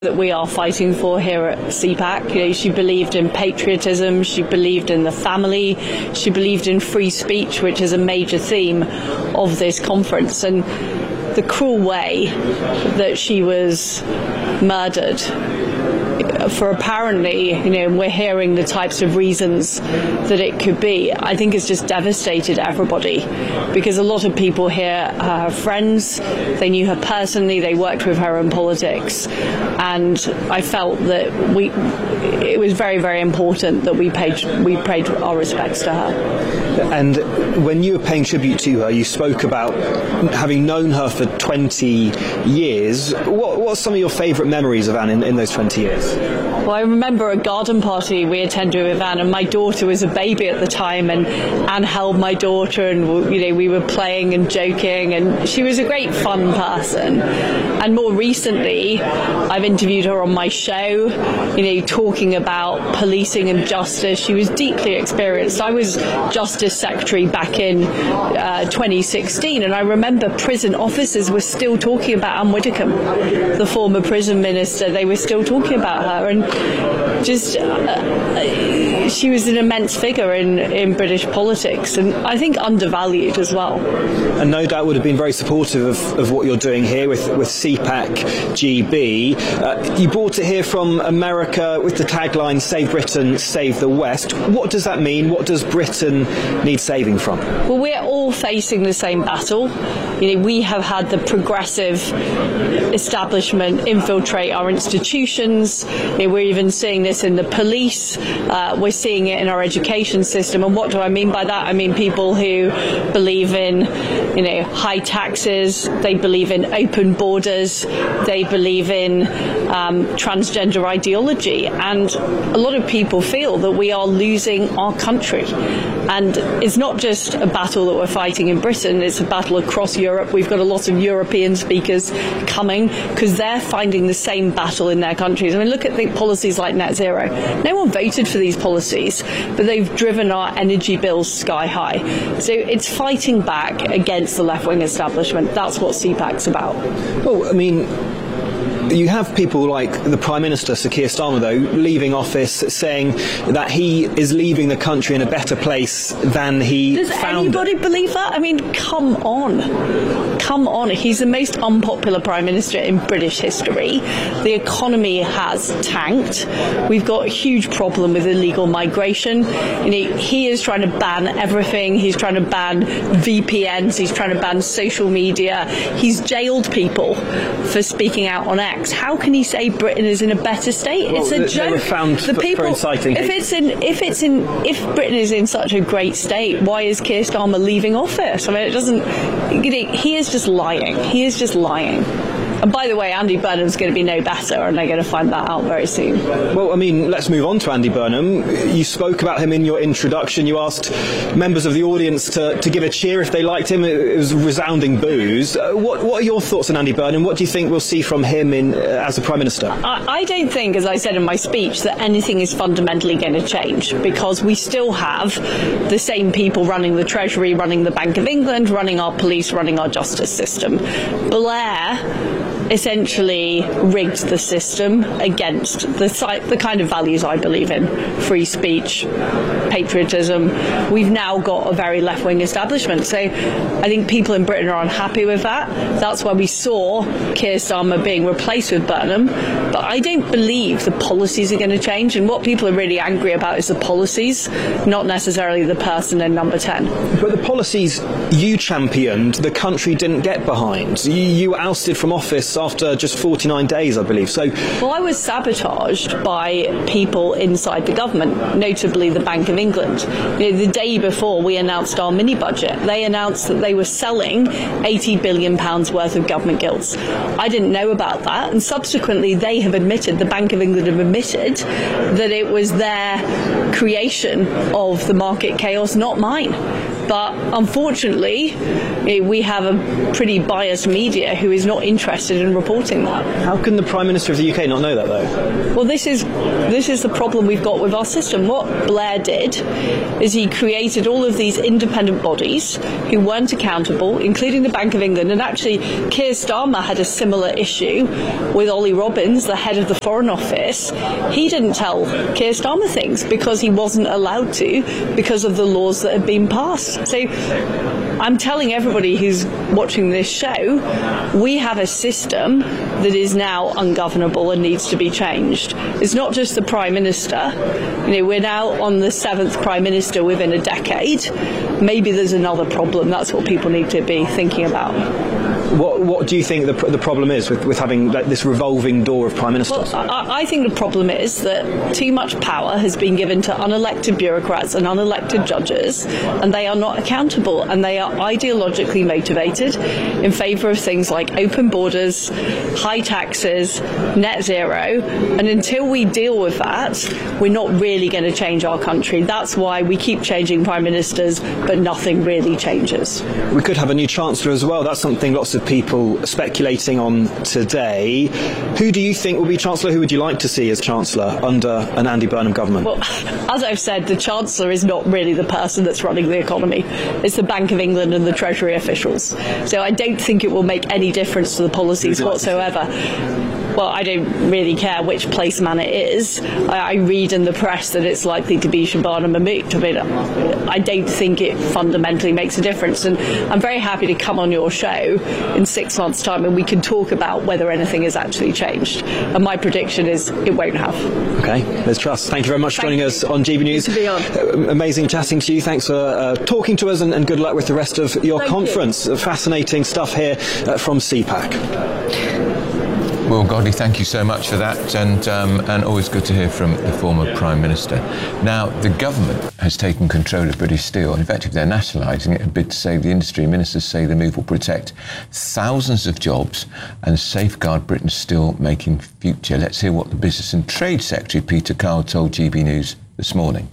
that we are fighting for here at CPAC. You know, she believed in patriotism, she believed in the family, she believed in free speech, which is a major theme of this conference. And the cruel way that she was murdered for apparently, we're hearing the types of reasons that it could be, I think has just devastated everybody, because a lot of people here are her friends, they knew her personally, they worked with her in politics, and I felt that it was very, very important that we paid our respects to her. And when you were paying tribute to her, you spoke about having known her for 20 years. What are some of your favourite memories of Anne in those 20 years? Well, I remember a garden party we attended with Anne, and my daughter was a baby at the time, and Anne held my daughter, and we were playing and joking, and she was a great fun person. And more recently, I've interviewed her on my show, talking about policing and justice. She was deeply experienced. I was Justice Secretary back in 2016, and I remember prison officers were still talking about Anne Widdecombe, the former prison minister. They were still talking about her, and just she was an immense figure in British politics, and I think undervalued as well. And no doubt would have been very supportive of what you're doing here with CPAC GB. You brought it here from America with the tagline "Save Britain, Save the West." What does that mean? What does Britain need saving from? Well, we're all facing the same battle. We have had the progressive establishment infiltrate our institutions. We're even seeing this in the police. We're seeing it in our education system. And what do I mean by that? I mean people who believe in, high taxes. They believe in open borders. They believe in transgender ideology. And a lot of people feel that we are losing our country. And it's not just a battle that we're fighting in Britain. It's a battle across Europe. We've got a lot of European speakers coming because they're finding the same battle in their countries. I mean, look at the policies like net zero. No one voted for these policies, but they've driven our energy bills sky high. So it's fighting back against the left-wing establishment. That's what CPAC's about. Well, I mean, you have people like the Prime Minister, Sir Keir Starmer, though, leaving office, saying that he is leaving the country in a better place than he found it. Does anybody believe that? I mean, come on. Come on. He's the most unpopular Prime Minister in British history. The economy has tanked. We've got a huge problem with illegal migration. He is trying to ban everything. He's trying to ban VPNs. He's trying to ban social media. He's jailed people for speaking out on X. How can he say Britain is in a better state? Well, it's a joke. They were found for inciting hate. If Britain is in such a great state, why is Keir Starmer leaving office? I mean, it doesn't. He is just lying. He is just lying. And by the way, Andy Burnham's going to be no better, and they're going to find that out very soon. Well, I mean, let's move on to Andy Burnham. You spoke about him in your introduction. You asked members of the audience to give a cheer if they liked him. It was resounding boos. What are your thoughts on Andy Burnham? What do you think we'll see from him as the Prime Minister? I don't think, as I said in my speech, that anything is fundamentally going to change, because we still have the same people running the Treasury, running the Bank of England, running our police, running our justice system. Blair essentially rigged the system against the kind of values I believe in: free speech, patriotism. We've now got a very left-wing establishment, so I think people in Britain are unhappy with that. That's why we saw Keir Starmer being replaced with Burnham. But I don't believe the policies are going to change, and what people are really angry about is the policies, not necessarily the person in number 10. But the policies you championed, the country didn't get behind. You were ousted from office after just 49 days, I believe. Well, I was sabotaged by people inside the government, notably the Bank of England. The day before we announced our mini-budget, they announced that they were selling £80 billion worth of government gilts. I didn't know about that, and subsequently the Bank of England have admitted that it was their creation of the market chaos, not mine. But unfortunately, we have a pretty biased media who is not interested in reporting that. How can the Prime Minister of the UK not know that, though? Well, this is the problem we've got with our system. What Blair did is he created all of these independent bodies who weren't accountable, including the Bank of England. And actually, Keir Starmer had a similar issue with Ollie Robbins, the head of the Foreign Office. He didn't tell Keir Starmer things because he wasn't allowed to because of the laws that had been passed. So I'm telling everybody who's watching this show, we have a system that is now ungovernable and needs to be changed. It's not just the Prime Minister. We're now on the 7th Prime Minister within a decade. Maybe there's another problem. That's what people need to be thinking about. What do you think the problem is with having this revolving door of Prime Ministers? Well, I think the problem is that too much power has been given to unelected bureaucrats and unelected judges, and they are not accountable, and they are ideologically motivated in favour of things like open borders, high taxes, net zero, and until we deal with that, we're not really going to change our country. That's why we keep changing Prime Ministers, but nothing really changes. We could have a new Chancellor as well. That's something lots of people speculating on today. Who do you think will be Chancellor? Who would you like to see as Chancellor under an Andy Burnham government? Well, as I've said, the Chancellor is not really the person that's running the economy. It's the Bank of England and the Treasury officials. So I don't think it will make any difference to the policies whatsoever. Well, I don't really care which placeman it is. I read in the press that it's likely to be Shabana Mahmood. I mean, I don't think it fundamentally makes a difference. And I'm very happy to come on your show in 6 months' time and we can talk about whether anything has actually changed. And my prediction is it won't have. OK, Liz Truss, thank you very much for joining us on GB News. Good to be on. Amazing chatting to you. Thanks for talking to us and good luck with the rest of your conference. Fascinating stuff here from CPAC. Well, Godly, thank you so much for that, and always good to hear from the former Prime Minister. Now, the government has taken control of British Steel, and effectively they're nationalising it, a bid to save the industry. Ministers say the move will protect thousands of jobs and safeguard Britain's steel-making future. Let's hear what the Business and Trade Secretary, Peter Kyle, told GB News this morning.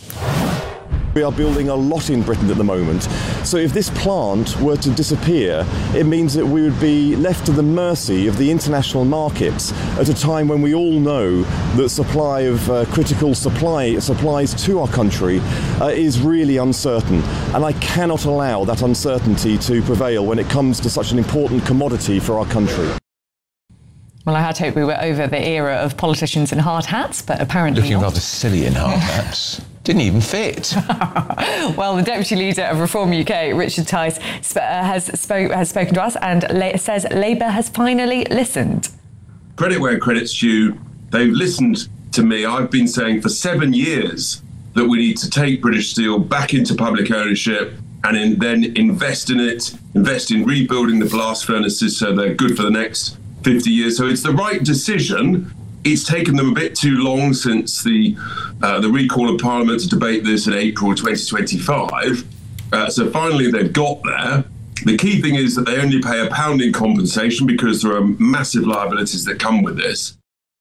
We are building a lot in Britain at the moment, so if this plant were to disappear, it means that we would be left to the mercy of the international markets at a time when we all know that supply of critical supplies to our country is really uncertain, and I cannot allow that uncertainty to prevail when it comes to such an important commodity for our country. Well, I had hoped we were over the era of politicians in hard hats, but apparently looking not. rather silly in hard hats. Didn't even fit. Well, the Deputy Leader of Reform UK, Richard Tice, has spoken to us and says Labour has finally listened. Credit where credit's due. They've listened to me. I've been saying for 7 years that we need to take British Steel back into public ownership and then invest in it, invest in rebuilding the blast furnaces so they're good for the next 50 years. So it's the right decision. It's taken them a bit too long since the recall of Parliament to debate this in April 2025. So finally they've got there. The key thing is that they only pay £1 in compensation because there are massive liabilities that come with this.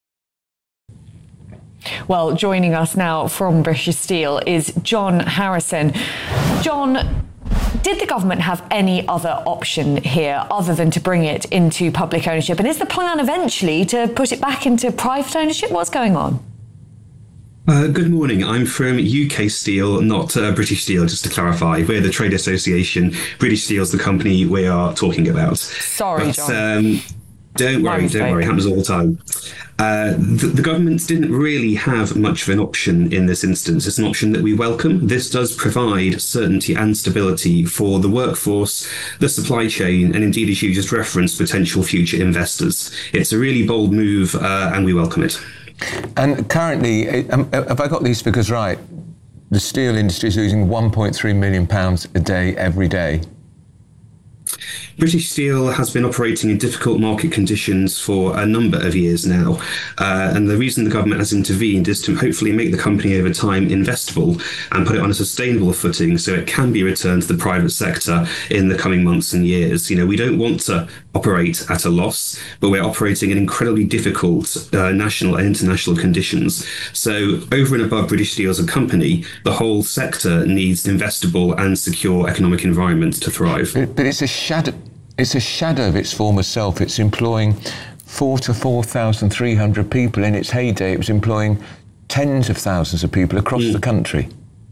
Well, joining us now from British Steel is John Harrison. John, did the government have any other option here other than to bring it into public ownership? And is the plan eventually to put it back into private ownership? What's going on? Good morning. I'm from UK Steel, not British Steel, just to clarify. We're the trade association. British Steel is the company we are talking about. Sorry, John. Don't worry, it happens all the time. The government didn't really have much of an option in this instance. It's an option that we welcome. This does provide certainty and stability for the workforce, the supply chain, and indeed, as you just referenced, potential future investors. It's a really bold move, and we welcome it. And currently, have I got these figures right? The steel industry is losing £1.3 million a day every day. British Steel has been operating in difficult market conditions for a number of years now. And the reason the government has intervened is to hopefully make the company over time investable and put it on a sustainable footing so it can be returned to the private sector in the coming months and years. We don't want to operate at a loss, but we're operating in incredibly difficult national and international conditions. So over and above British Steel as a company, the whole sector needs investable and secure economic environment to thrive. But it's a shadow. It's a shadow of its former self. It's employing 4,000 to 4,300 people. In its heyday, it was employing tens of thousands of people across the country.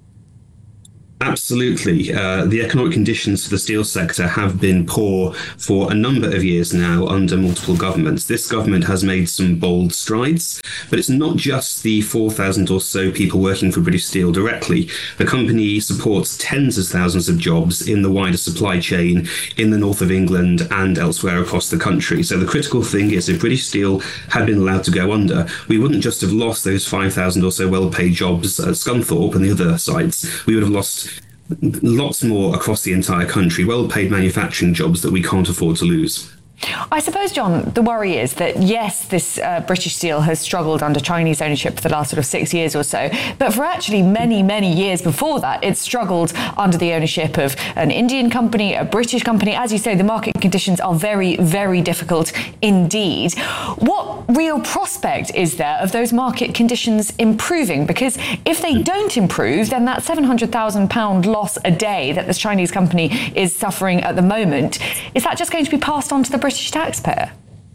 Absolutely. The economic conditions for the steel sector have been poor for a number of years now under multiple governments. This government has made some bold strides, but it's not just the 4,000 or so people working for British Steel directly. The company supports tens of thousands of jobs in the wider supply chain in the north of England and elsewhere across the country. So the critical thing is, if British Steel had been allowed to go under, we wouldn't just have lost those 5,000 or so well-paid jobs at Scunthorpe and the other sites. We would have lost lots more across the entire country, well-paid manufacturing jobs that we can't afford to lose. I suppose, John, the worry is that, yes, this British Steel has struggled under Chinese ownership for the last sort of 6 years or so, but for actually many, many years before that, it struggled under the ownership of an Indian company, a British company. As you say, the market conditions are very, very difficult indeed. What real prospect is there of those market conditions improving? Because if they don't improve, then that £700,000 loss a day that this Chinese company is suffering at the moment, is that just going to be passed on to the British taxpayer?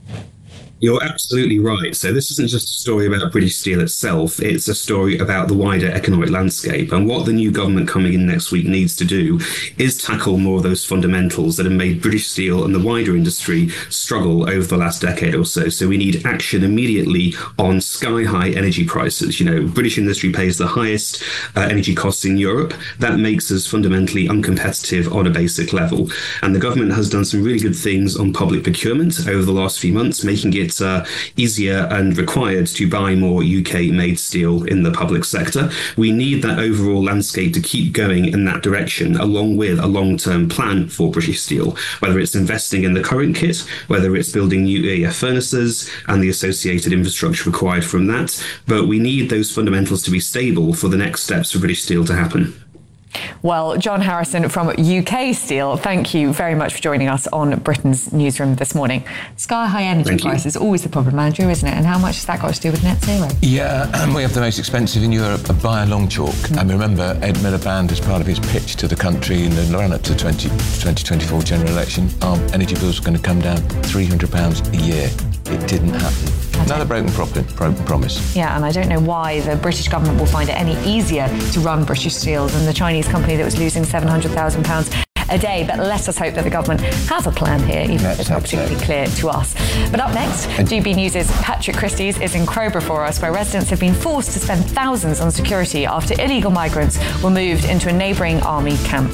You're absolutely right. So this isn't just a story about British Steel itself. It's a story about the wider economic landscape. And what the new government coming in next week needs to do is tackle more of those fundamentals that have made British Steel and the wider industry struggle over the last decade or so. So we need action immediately on sky-high energy prices. British industry pays the highest energy costs in Europe. That makes us fundamentally uncompetitive on a basic level. And the government has done some really good things on public procurement over the last few months, making it easier and required to buy more UK-made steel in the public sector. We need that overall landscape to keep going in that direction, along with a long-term plan for British Steel, whether it's investing in the current kit, whether it's building new EAF furnaces and the associated infrastructure required from that. But we need those fundamentals to be stable for the next steps for British Steel to happen. Well, John Harrison from UK Steel, thank you very much for joining us on Britain's Newsroom this morning. Sky-high energy prices, always the problem, Andrew, isn't it? And how much has that got to do with net zero? Yeah, and we have the most expensive in Europe by a long chalk. And remember, Ed Miliband, as part of his pitch to the country in the run-up to 2024 general election, our energy bills were going to come down £300 a year. It didn't happen. Another broken promise. Yeah, and I don't know why the British government will find it any easier to run British Steel than the Chinese company that was losing £700,000 a day. But let us hope that the government has a plan here, even if it's not particularly clear to us. But up next, GB News' Patrick Christys is in Crowborough for us, where residents have been forced to spend thousands on security after illegal migrants were moved into a neighbouring army camp.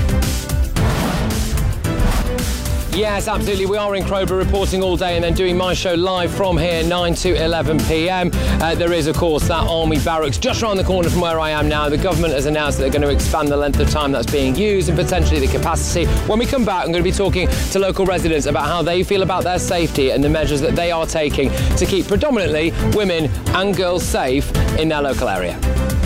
Yes, absolutely. We are in Crowborough reporting all day and then doing my show live from here, 9 to 11 p.m. There is, of course, that army barracks just around the corner from where I am now. The government has announced that they're going to expand the length of time that's being used and potentially the capacity. When we come back, I'm going to be talking to local residents about how they feel about their safety and the measures that they are taking to keep predominantly women and girls safe in their local area.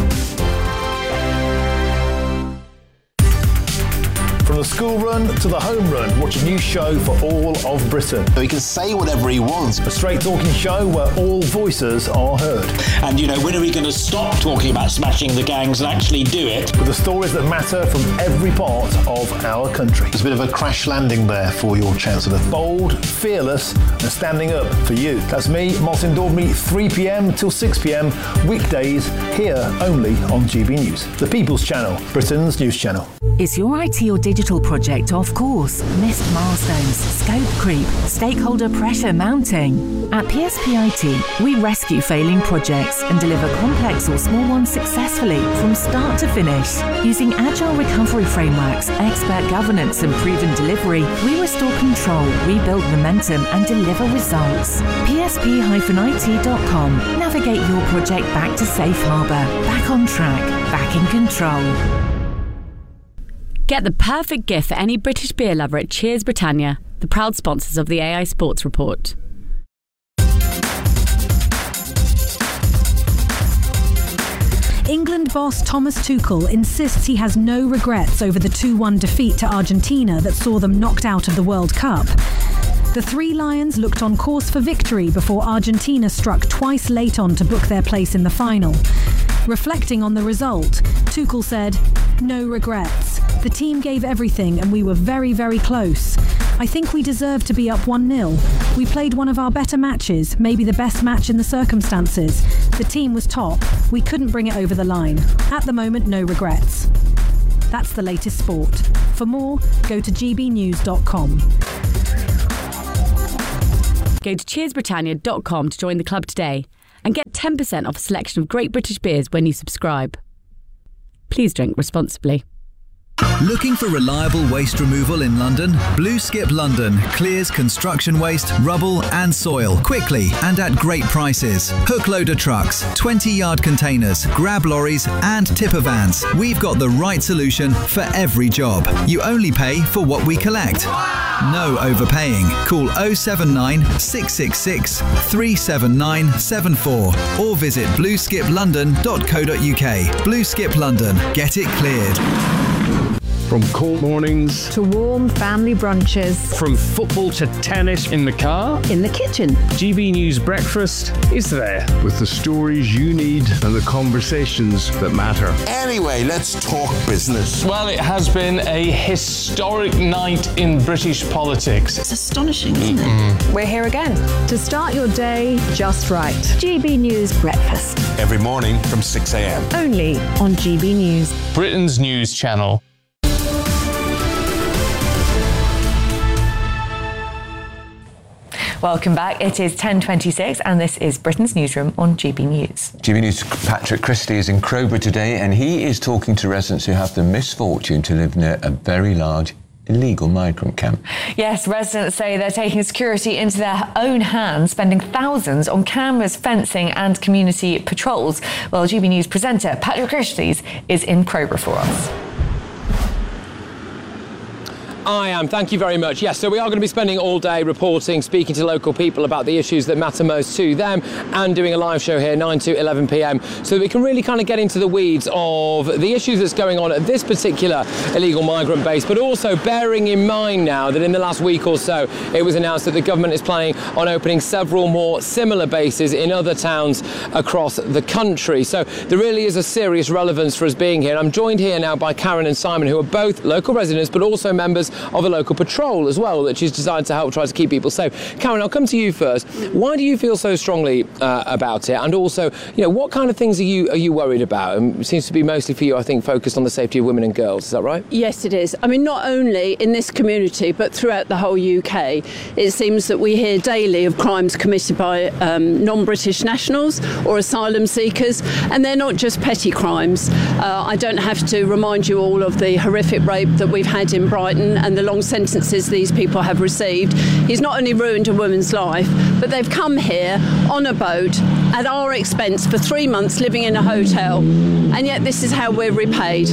From the school run to the home run, watch a new show for all of Britain. He can say whatever he wants. A straight talking show where all voices are heard. And, when are we going to stop talking about smashing the gangs and actually do it? With the stories that matter from every part of our country. There's a bit of a crash landing there for your Chancellor. Bold, fearless and standing up for you. That's me, Martin Daubney, 3 p.m. till 6 p.m. weekdays, here only on GB News. The People's Channel, Britain's news channel. Is your IT or digital project off course? Missed milestones, scope creep, stakeholder pressure mounting? At PSP IT, we rescue failing projects and deliver complex or small ones successfully from start to finish. Using agile recovery frameworks, expert governance and proven delivery, we restore control, rebuild momentum and deliver results. PSP-IT.com. Navigate your project back to safe harbour, back on track, back in control. Get the perfect gift for any British beer lover at Cheers Britannia, the proud sponsors of the AI Sports Report. England boss Thomas Tuchel insists he has no regrets over the 2-1 defeat to Argentina that saw them knocked out of the World Cup. The Three Lions looked on course for victory before Argentina struck twice late on to book their place in the final. Reflecting on the result, Tuchel said, "No regrets. The team gave everything and we were very, very close. I think we deserved to be up 1-0. We played one of our better matches, maybe the best match in the circumstances. The team was top. We couldn't bring it over the line. At the moment, no regrets." That's the latest sport. For more, go to gbnews.com. Go to cheersbritannia.com to join the club today and get 10% off a selection of great British beers when you subscribe. Please drink responsibly. Looking for reliable waste removal in London? Blue Skip London clears construction waste, rubble and soil quickly and at great prices. Hook loader trucks, 20-yard containers, grab lorries and tipper vans. We've got the right solution for every job. You only pay for what we collect. No overpaying. Call 079 666 37974 or visit blueskiplondon.co.uk. Blue Skip London. Get it cleared. From cold mornings to warm family brunches, from football to tennis in the car, in the kitchen. GB News Breakfast is there with the stories you need and the conversations that matter. Anyway, let's talk business. Well, it has been a historic night in British politics. It's astonishing, isn't it? We're here again to start your day just right. GB News Breakfast. Every morning from 6 a.m. Only on GB News. Britain's news channel. Welcome back. It is 10:26 and this is Britain's Newsroom on GB News. GB News' Patrick Christie is in Crowborough today and he is talking to residents who have the misfortune to live near a very large illegal migrant camp. Yes, residents say they're taking security into their own hands, spending thousands on cameras, fencing and community patrols. Well, GB News presenter Patrick Christie is in Crowborough for us. I am. Thank you very much. Yes, so we are going to be spending all day reporting, speaking to local people about the issues that matter most to them and doing a live show here 9 to 11 p.m. so that we can really kind of get into the weeds of the issues that's going on at this particular illegal migrant base, but also bearing in mind now that in the last week or so it was announced that the government is planning on opening several more similar bases in other towns across the country. So there really is a serious relevance for us being here. I'm joined here now by Karen and Simon, who are both local residents but also members of a local patrol as well, which is designed to help try to keep people safe. Karen, I'll come to you first. Why do you feel so strongly about it? And also, you know, what kind of things are you worried about? It seems to be mostly for you, I think, focused on the safety of women and girls. Is that right? Yes, it is. I mean, not only in this community, but throughout the whole UK. It seems that we hear daily of crimes committed by non-British nationals or asylum seekers, and they're not just petty crimes. I don't have to remind you all of the horrific rape that we've had in Brighton and the long sentences these people have received. He's not only ruined a woman's life, but they've come here on a boat at our expense for 3 months living in a hotel, and yet this is how we're repaid.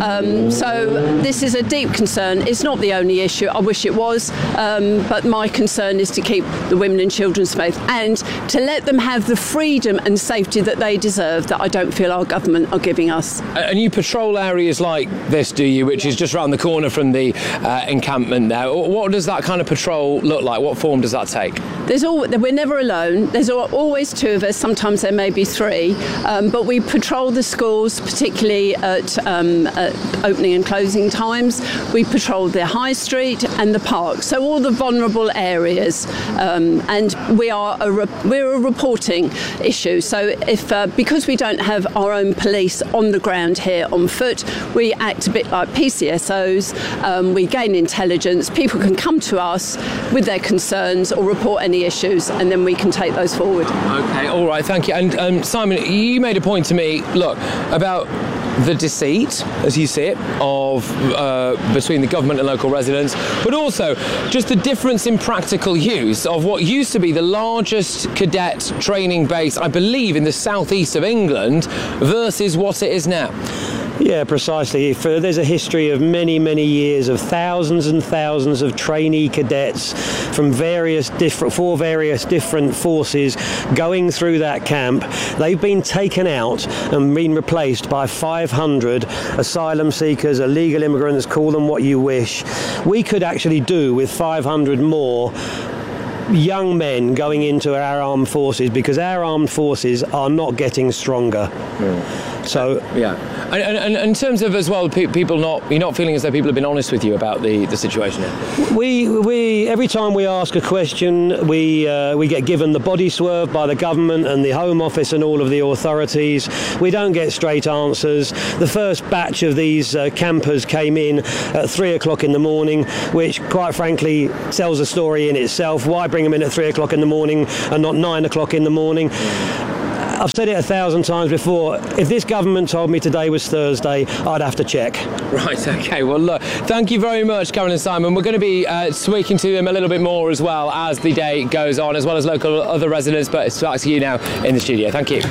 So this is a deep concern. It's not the only issue. I wish it was, but my concern is to keep the women and children safe and to let them have the freedom and safety that they deserve that I don't feel our government are giving us. And you patrol areas like this, do you, which is just around the corner from the encampment there. What does that kind of patrol look like? What form does that take? We're never alone. There's always 2 of us. Sometimes there may be 3. But we patrol the schools, particularly at opening and closing times. We patrol the high street and the park. So all the vulnerable areas. And we're a reporting issue. So because we don't have our own police on the ground here on foot, we act a bit like PCSOs. We gain intelligence. People can come to us with their concerns or report any issues, and then we can take those forward. Okay, all right, thank you. And Simon, you made a point to me, look, about the deceit, as you see it, of between the government and local residents, but also just the difference in practical use of what used to be the largest cadet training base, I believe, in the southeast of England versus what it is now. Yeah, precisely. There's a history of many, many years of thousands and thousands of trainee cadets from various different forces going through that camp. They've been taken out and been replaced by 500 asylum seekers, illegal immigrants, call them what you wish. We could actually do with 500 more young men going into our armed forces, because our armed forces are not getting stronger. So and in terms of as well, people you're not feeling as though people have been honest with you about the situation here? We every time we ask a question, we get given the body swerve by the government and the Home Office and all of the authorities. We don't get straight answers. The first batch of these campers came in at 3 o'clock in the morning, which quite frankly tells a story in itself. Why bring them in at 3 o'clock in the morning and not 9 o'clock in the morning? I've said it 1,000 times before. If this government told me today was Thursday, I'd have to check. Right, OK. Well, look, thank you very much, Karen and Simon. We're going to be speaking to them a little bit more as well as the day goes on, as well as local other residents. But it's back to you now in the studio. Thank you.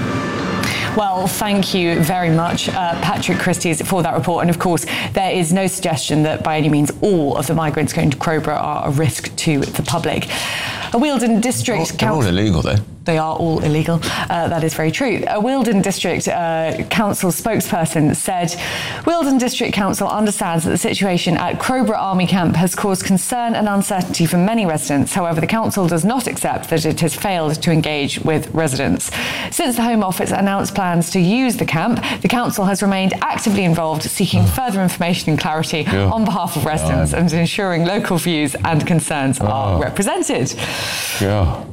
Well, thank you very much, Patrick Christys, for that report. And of course, there is no suggestion that by any means all of the migrants going to Crowborough are a risk to the public. A Wealdon District They're all illegal, though. They are all illegal. That is very true. A Wealdon District Council spokesperson said, Wealdon District Council understands that the situation at Crowborough Army Camp has caused concern and uncertainty for many residents. However, the council does not accept that it has failed to engage with residents. Since the Home Office announced plans to use the camp, the council has remained actively involved, seeking further information and clarity on behalf of residents and ensuring local views and concerns are represented. Yeah.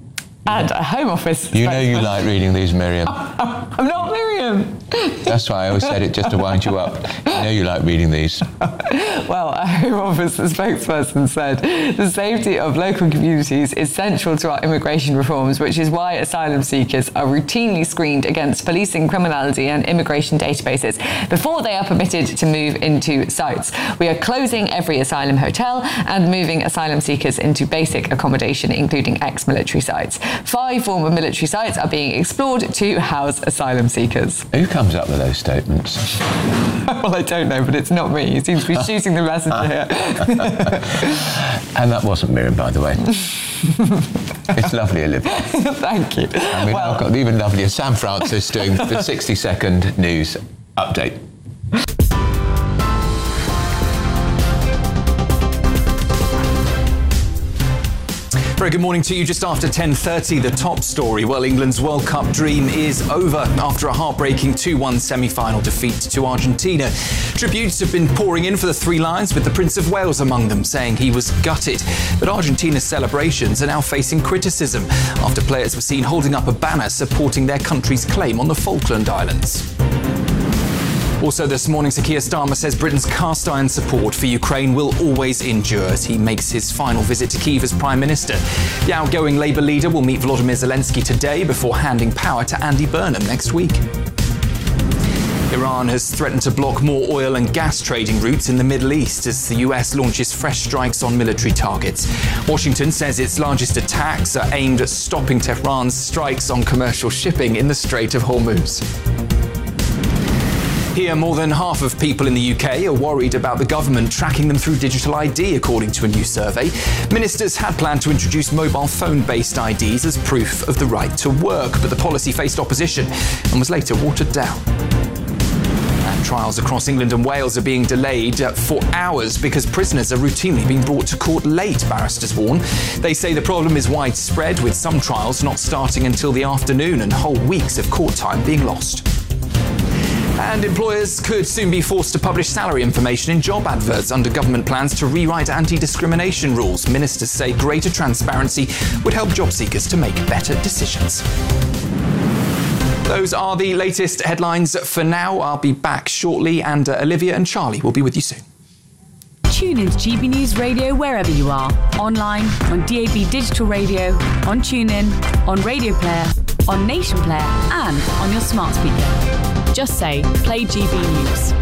And a Home Office. You know you like reading these, Miriam. I'm not Miriam. That's why I always said it, just to wind you up. You know you like reading these. Well, a Home Office spokesperson said the safety of local communities is central to our immigration reforms, which is why asylum seekers are routinely screened against policing, criminality and immigration databases before they are permitted to move into sites. We are closing every asylum hotel and moving asylum seekers into basic accommodation, including ex-military sites. 5 former military sites are being explored to house asylum seekers. Who comes up with those statements? Well, I don't know, but it's not me. He seems to be shooting the messenger here. And that wasn't Miriam, by the way. It's lovely, Olivia. Thank you. I mean, I've got even lovelier Sam Francis doing the 60-second news update. Very good morning to you. Just after 10:30, the top story. Well, England's World Cup dream is over after a heartbreaking 2-1 semi-final defeat to Argentina. Tributes have been pouring in for the Three Lions, with the Prince of Wales among them, saying he was gutted. But Argentina's celebrations are now facing criticism after players were seen holding up a banner supporting their country's claim on the Falkland Islands. Also this morning, Sir Keir Starmer says Britain's cast-iron support for Ukraine will always endure as he makes his final visit to Kyiv as Prime Minister. The outgoing Labour leader will meet Volodymyr Zelensky today before handing power to Andy Burnham next week. Iran has threatened to block more oil and gas trading routes in the Middle East as the US launches fresh strikes on military targets. Washington says its largest attacks are aimed at stopping Tehran's strikes on commercial shipping in the Strait of Hormuz. Here, more than half of people in the UK are worried about the government tracking them through digital ID, according to a new survey. Ministers had planned to introduce mobile phone-based IDs as proof of the right to work, but the policy faced opposition and was later watered down. And trials across England and Wales are being delayed for hours because prisoners are routinely being brought to court late, barristers warn. They say the problem is widespread, with some trials not starting until the afternoon and whole weeks of court time being lost. And employers could soon be forced to publish salary information in job adverts under government plans to rewrite anti-discrimination rules. Ministers say greater transparency would help job seekers to make better decisions. Those are the latest headlines for now. I'll be back shortly, and Olivia and Charlie will be with you soon. Tune into GB News Radio wherever you are. Online, on DAB Digital Radio, on TuneIn, on Radio Player, on Nation Player, and on your smart speaker. Just say, play GB News.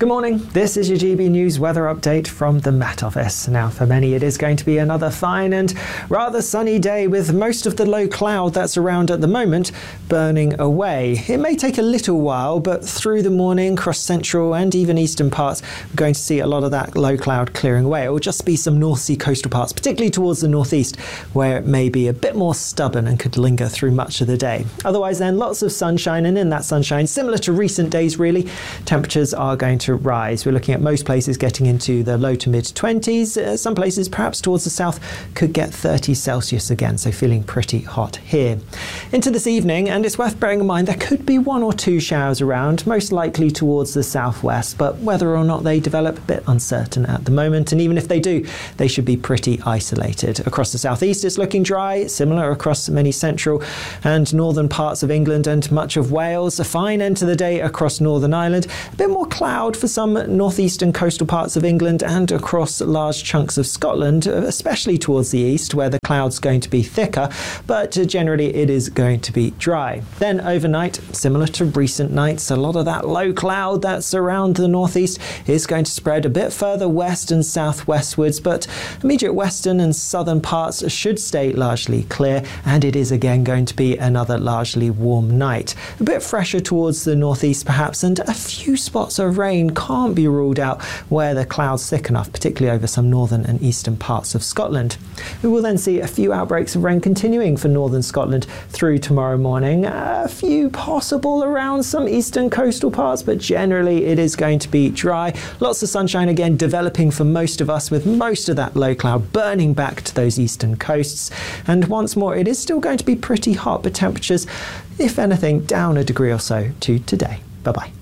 Good morning. This is your GB News weather update from the Met Office. Now, for many, it is going to be another fine and rather sunny day with most of the low cloud that's around at the moment burning away. It may take a little while, but through the morning, across central and even eastern parts, we're going to see a lot of that low cloud clearing away. It will just be some North Sea coastal parts, particularly towards the northeast, where it may be a bit more stubborn and could linger through much of the day. Otherwise, then, lots of sunshine, and in that sunshine, similar to recent days, really, temperatures are going to rise. We're looking at most places getting into the low to mid 20s. Some places, perhaps towards the south, could get 30 Celsius again, so feeling pretty hot here. Into this evening, and it's worth bearing in mind, there could be 1 or 2 showers around, most likely towards the southwest, but whether or not they develop, a bit uncertain at the moment, and even if they do, they should be pretty isolated. Across the southeast, it's looking dry, similar across many central and northern parts of England and much of Wales. A fine end to the day across Northern Ireland, a bit more cloud for some northeastern coastal parts of England and across large chunks of Scotland, especially towards the east where the cloud's going to be thicker, but generally it is going to be dry. Then overnight, similar to recent nights, a lot of that low cloud that's around the northeast is going to spread a bit further west and southwestwards, but immediate western and southern parts should stay largely clear, and it is again going to be another largely warm night. A bit fresher towards the northeast perhaps, and a few spots of rain can't be ruled out where the cloud's thick enough, particularly over some northern and eastern parts of Scotland. We will then see a few outbreaks of rain continuing for northern Scotland through tomorrow morning. A few possible around some eastern coastal parts, but generally it is going to be dry. Lots of sunshine again developing for most of us, with most of that low cloud burning back to those eastern coasts. And once more, it is still going to be pretty hot, but temperatures, if anything, down a degree or so to today. Bye-bye.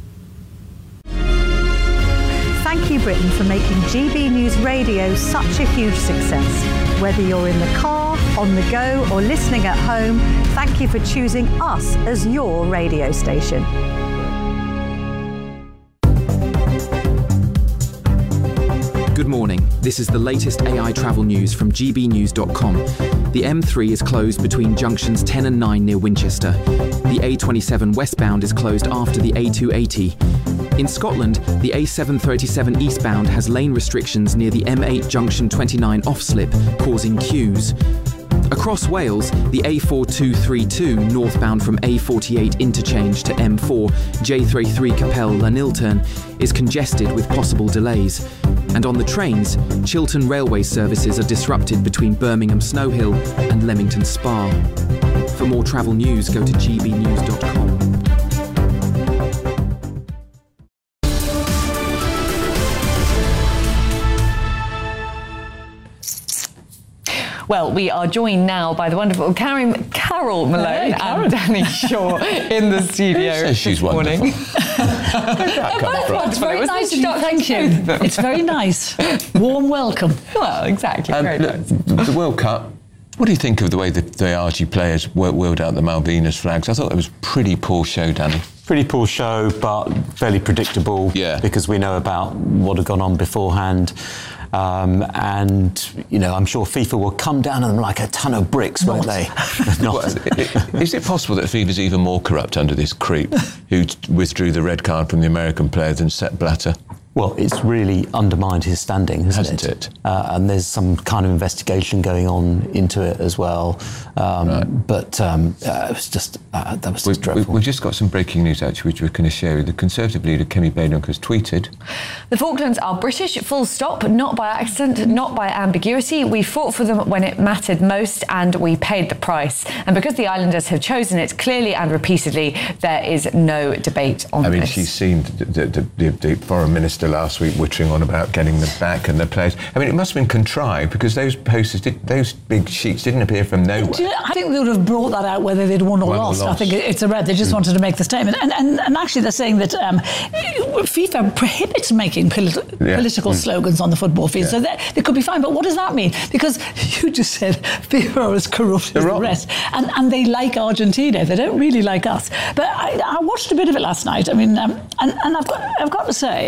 Thank you, Britain, for making GB News Radio such a huge success. Whether you're in the car, on the go, or listening at home, thank you for choosing us as your radio station. Good morning. This is the latest AI travel news from gbnews.com. The M3 is closed between junctions 10 and 9 near Winchester. The A27 westbound is closed after the A280. In Scotland, the A737 eastbound has lane restrictions near the M8 junction 29 off-slip, causing queues. Across Wales, the A4232 northbound from A48 interchange to M4, J33 Capel Llanilturn, is congested with possible delays. And on the trains, Chiltern railway services are disrupted between Birmingham Snow Hill and Leamington Spa. For more travel news, go to gbnews.com. Well, we are joined now by the wonderful Carol Malone and Danny Shaw in the studio. Who says she's wonderful? It's very nice of you. Thank you. It's very nice. Warm welcome. Well, exactly. Very nice. The World Cup. What do you think of the way the RG players wheeled out the Malvinas flags? I thought it was a pretty poor show, Danny. Pretty poor show, but fairly predictable. Yeah. Because we know about what had gone on beforehand. And, you know, I'm sure FIFA will come down on them like a ton of bricks, won't they? Is it possible that FIFA's even more corrupt under this creep who withdrew the red card from the American players and Sepp Blatter? Well, it's really undermined his standing, hasn't it? And there's some kind of investigation going on into it as well. But it was just, that was just dreadful. We've just got some breaking news, actually, which we're going to share. The Conservative leader, Kemi Badenoch, has tweeted. The Falklands are British, full stop, not by accident, not by ambiguity. We fought for them when it mattered most, and we paid the price. And because the islanders have chosen it clearly and repeatedly, there is no debate on this. I mean, she's seen the foreign minister last week wittering on about getting them back and the players. I mean, it must have been contrived because those posters, those big sheets didn't appear from nowhere. I think they would have brought that out whether they'd won or lost. I think it's a red. They just wanted to make the statement. And actually they're saying that FIFA prohibits making political slogans on the football field. So they could be fine. But what does that mean? Because you just said FIFA are as corrupt as the rest. And they like Argentina. They don't really like us. But I watched a bit of it last night. I mean, and I've got to say,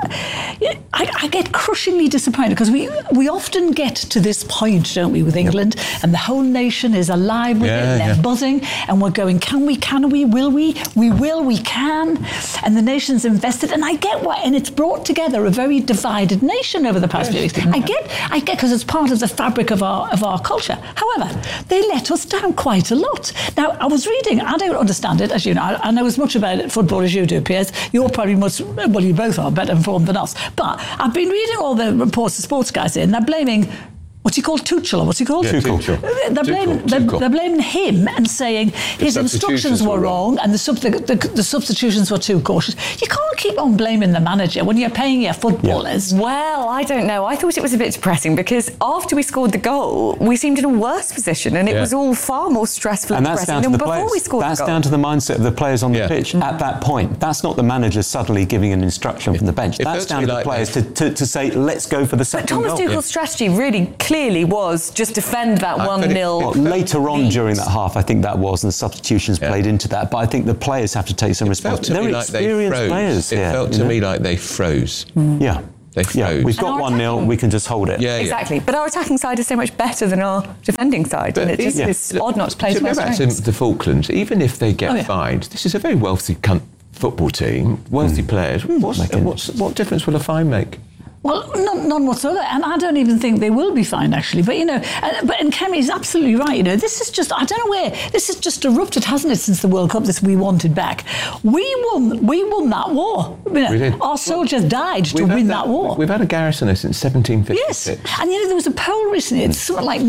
I get crushingly disappointed because we often get to this point, don't we, with England, and the whole nation is alive with it, they're buzzing, and we're going, can we, will we? We will, we can. And the nation's invested, and I get why, and it's brought together a very divided nation over the past few weeks. I get, because it's part of the fabric of our culture. However, they let us down quite a lot. Now, I was reading, I don't understand it, as you know, I know as much about football as you do, Piers. You're probably you both are better informed than us. But I've been reading all the reports the sports guys say, and they're blaming, what's he called, Tuchel, or what's he called? Yeah, Tuchel. They're blaming him and saying his instructions were wrong and the substitutions were too cautious. You can't keep on blaming the manager when you're paying your footballers. Yeah. Well, I don't know. I thought it was a bit depressing because after we scored the goal, we seemed in a worse position, and it was all far more stressful and depressing than before we scored the goal. That's down to the mindset of the players on the pitch at that point. That's not the manager suddenly giving an instruction from the bench. That's down to the players to say, let's go for the second goal. But Thomas Tuchel's strategy really clearly was just defend that 1-0. Later on during that half, I think that was, and the substitutions played into that. But I think the players have to take some responsibility. They're experienced players. It felt to me like they froze. Yeah. They froze. We've got 1-0, we can just hold it. Exactly. But our attacking side is so much better than our defending side, and it just is odd not to play to our strengths. Go back to the Falklands, even if they get fined, this is a very wealthy football team, wealthy players. What difference will a fine make? Well, none whatsoever, and I don't even think they will be fined, actually. But and Kemi's absolutely right. This is just, I don't know where this has just erupted, hasn't it, since the World Cup? This we wanted back. We won that war. We did. Our soldiers died to win that war. We've had a garrison there since 1756. Yes, and there was a poll recently. It's something like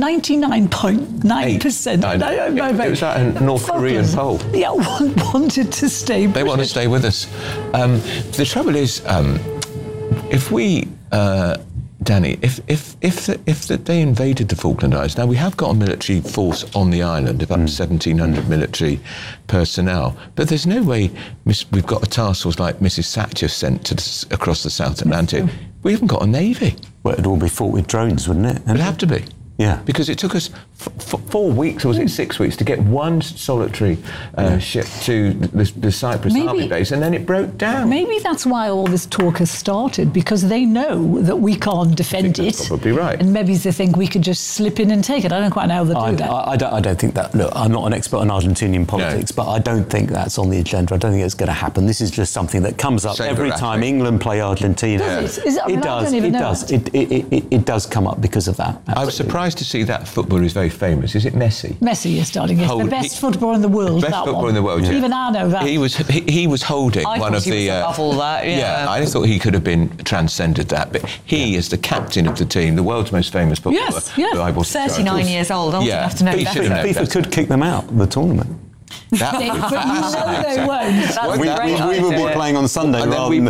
99.9%. It was that a North Korean poll. Yeah, wanted to stay. They want to stay with us. The trouble is, if we. Danny, if they invaded the Falkland Islands, now we have got a military force on the island of up to 1,700 military personnel, but there's no way we've got a task force like Mrs. Thatcher sent across the South Atlantic. We haven't got a navy. Well, it'd all be fought with drones, wouldn't it? It'd have to be. Yeah. Because it took us 4 weeks, or was it 6 weeks, to get one solitary ship to the Cyprus Army base, and then it broke down. Maybe that's why all this talk has started, because they know that we can't defend it. That's probably right. And maybe they think we could just slip in and take it. I don't quite know how they do that. I don't think that. Look, I'm not an expert on Argentinian politics, but I don't think that's on the agenda. I don't think it's going to happen. This is just something that comes up every time England play Argentina. Does it? It does. It does come up because of that. Absolutely. I was surprised to see that footballer is very famous. Is it Messi? Messi is starting. Yes, the best footballer in the world. Best footballer in the world. Even I know that. He was holding one of the. I all that. I thought he could have been transcended that, but he is the captain of the team, the world's most famous footballer. Yes. 39 years old. Old enough to know that. FIFA could kick them out of the tournament. But you know they won't. We will be playing on Sunday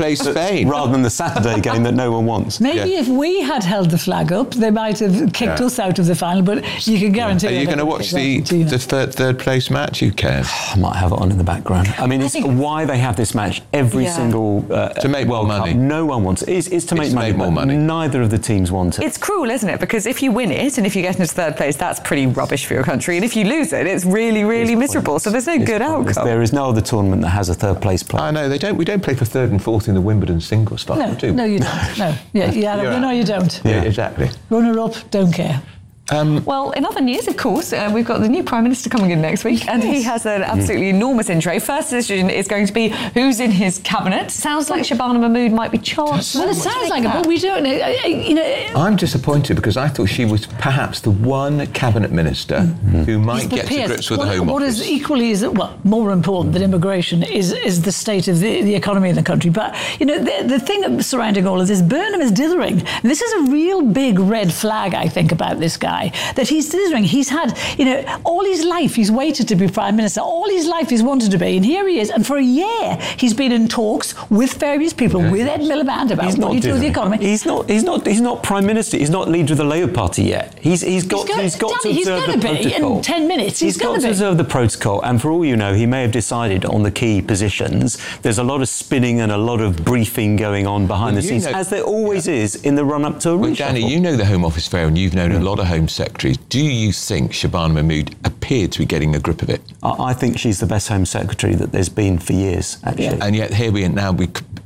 rather than the Saturday game that no one wants. Maybe if we had held the flag up, they might have kicked us out of the final, but you can guarantee. Are you going to watch the third place match? You can. I might have it on in the background. I mean, it's why they have this match every single to make World more money. Cup. No one wants it. It's to make more money. Neither of the teams want it. It's cruel, isn't it? Because if you win it and if you get into third place, that's pretty rubbish for your country. And if you lose it, it's really, really miserable. So there's no good outcome. There is no other tournament that has a third place player. I know they don't. We don't play for third and fourth in the Wimbledon singles final, do we? No, you don't. No, no, you don't. Yeah, exactly. Runner up, don't care. Well, in other news, of course, we've got the new Prime Minister coming in next week, and he has an absolutely enormous intro. First decision is going to be who's in his cabinet. Sounds like Shabana Mahmood might be Chancellor. Well, it sounds like it, but we don't know. I'm disappointed because I thought she was perhaps the one cabinet minister who might get to grips with the Home Office. What is equally more important than immigration is the state of the economy in the country. But the thing surrounding all of this, Burnham is dithering. And this is a real big red flag, I think, about this guy. That he's dithering. He's had, all his life he's waited to be Prime Minister. All his life he's wanted to be, and here he is. And for a year he's been in talks with various people, with Ed Miliband about what he do with the economy. He's not Prime Minister. He's not leader of the Labour Party yet. He's got to observe the protocol. In 10 minutes. He's got to observe the protocol. And for all you know, he may have decided on the key positions. There's a lot of spinning and a lot of briefing going on behind the scenes, as there always is in the run-up to a reshuffle. Danny, you know the Home Office very well, and you've known a lot of Home Secretaries. Do you think Shabana Mahmood appeared to be getting a grip of it? I think she's the best Home Secretary that there's been for years, actually. And yet here we are now.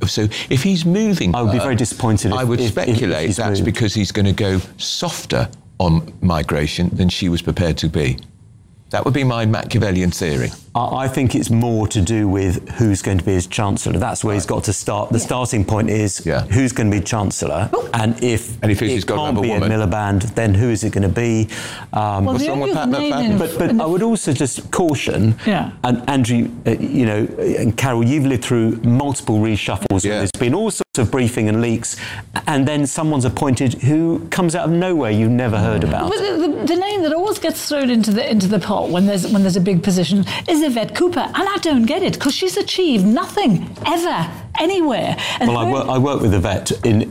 So if he's moving, I would be very disappointed. I would speculate if that's because he's going to go softer on migration than she was prepared to be. That would be my Machiavellian theory. I think it's more to do with who's going to be his Chancellor. That's where he's got to start. The starting point is who's going to be Chancellor, and if it can't be Ed Miliband, then who is it going to be? What's wrong with Pat McFadden? But I would also just caution, and Andrew, and Carol, you've lived through multiple reshuffles. Yeah. There's been all sorts of briefing and leaks, and then someone's appointed who comes out of nowhere you never heard about. But the name that always gets thrown into the pot when there's a big position is Yvette Cooper, and I don't get it because she's achieved nothing ever anywhere. And well, I worked with Yvette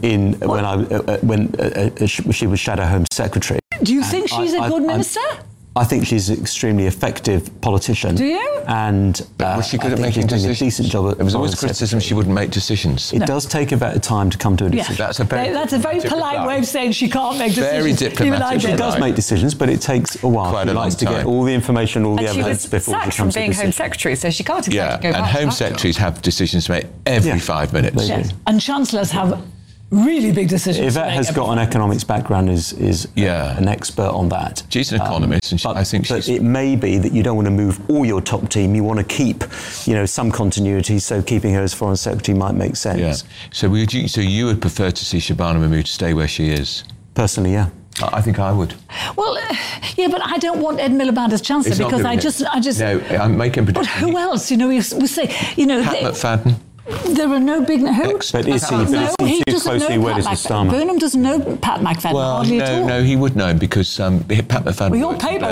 when she was Shadow Home Secretary. Do you think she's a good minister? I think she's an extremely effective politician. Do you? And was she good at making decisions? A decent job. There was always criticism she wouldn't make decisions. It does take a bit of time to come to a decision. That's a very polite way of saying she can't make decisions. Very diplomatic. She does make decisions, but it takes a while. Quite a long time. to get all the information, all the evidence before she comes to a decision. From being Home Secretary, so she can't exactly go back. And Home Secretaries have decisions to make every 5 minutes. Yes. And Chancellors have really big decisions. Yvette has got an economics background, is an expert on that. She's an economist, and I think she's... But it may be that you don't want to move all your top team. You want to keep, some continuity. So keeping her as Foreign Secretary might make sense. Yeah. So you would prefer to see Shabana Mahmood stay where she is? Personally, yeah. I think I would. Well, but I don't want Ed Miliband as Chancellor because I just. No, I'm making. But who else? We say. Pat McFadden. There are no big... Who? But is he too closely wedded to Starmer? Burnham doesn't know Pat McFadden hardly at all. No, he would know because Pat McFadden... Well, your paper...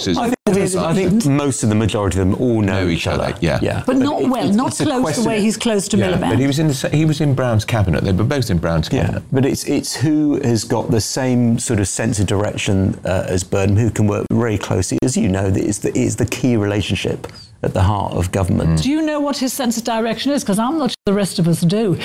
I think most of the majority of them all know each other. Yeah. But not close the way he's close to Miliband. But he was in Brown's cabinet. They were both in Brown's cabinet. But it's who has got the same sort of sense of direction as Burnham, who can work very closely. As you know, that is the key relationship at the heart of government. Do you know what his sense of direction is? Because I'm not sure the rest of us do.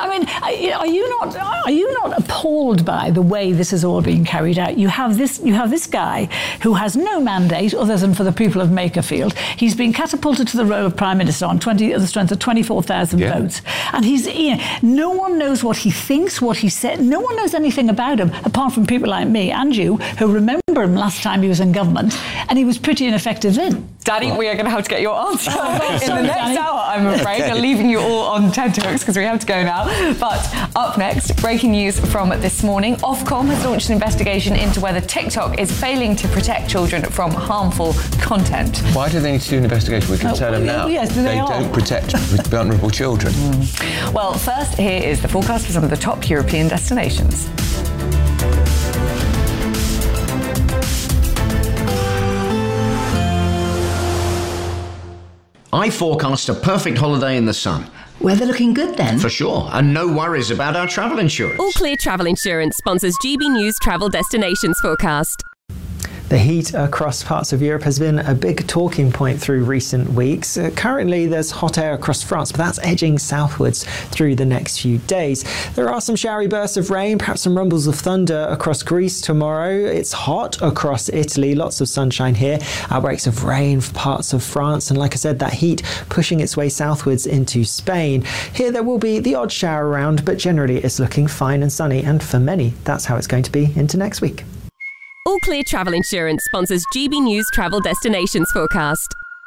Are you not appalled by the way this is all being carried out? You have this guy who has no mandate other than for the people of Makerfield. He's been catapulted to the role of Prime Minister on the strength of 24,000 votes, and no one knows what he thinks, what he said. No one knows anything about him apart from people like me and you, who remember him last time he was in government, and he was pretty ineffective then. Danny, we are going to have to get your answer in the next hour, I'm afraid. We're leaving you all on tenterhooks because we have to go now. But up next, breaking news from this morning. Ofcom has launched an investigation into whether TikTok is failing to protect children from harmful content. Why do they need to do an investigation? We can tell them now. Yes, they don't protect vulnerable children. Well, first, here is the forecast for some of the top European destinations. I forecast a perfect holiday in the sun. Weather looking good then? For sure, and no worries about our travel insurance. All Clear Travel Insurance sponsors GB News Travel Destinations Forecast. The heat across parts of Europe has been a big talking point through recent weeks. Currently, there's hot air across France, but that's edging southwards through the next few days. There are some showery bursts of rain, perhaps some rumbles of thunder across Greece tomorrow. It's hot across Italy, lots of sunshine here. Outbreaks of rain for parts of France, and like I said, that heat pushing its way southwards into Spain. Here there will be the odd shower around, but generally it's looking fine and sunny, and for many, that's how it's going to be into next week. All Clear Travel Insurance sponsors GB News Travel Destinations Forecast.